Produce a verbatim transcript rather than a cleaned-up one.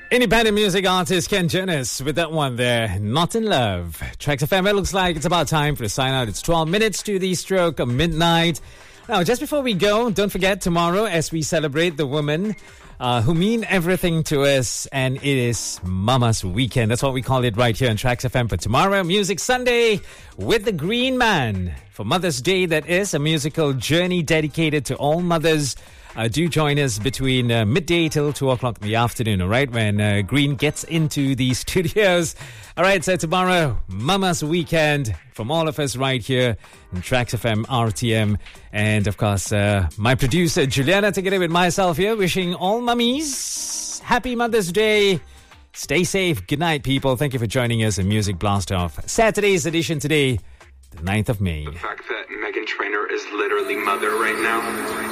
Independent music artist Ken Jonas with that one there, Not in Love. Tracks F M, it looks like it's about time for the sign out. It's twelve minutes to the stroke of midnight. Now, just before we go, don't forget tomorrow as we celebrate the women uh, who mean everything to us, and it is Mama's Weekend. That's what we call it right here on Tracks F M for tomorrow. Music Sunday with the Green Man. For Mother's Day, that is a musical journey dedicated to all mothers. Uh, do join us between uh, midday till two o'clock in the afternoon, all right, when uh, Green gets into the studios. All right, so tomorrow, Mama's Weekend from all of us right here in Tracks F M, R T M. And, of course, uh, my producer, Juliana, together with myself here, wishing all mummies happy Mother's Day. Stay safe. Good night, people. Thank you for joining us in Music Blast Off. Saturday's edition today, the ninth of May. The fact that Meghan Trainor is literally mother right now.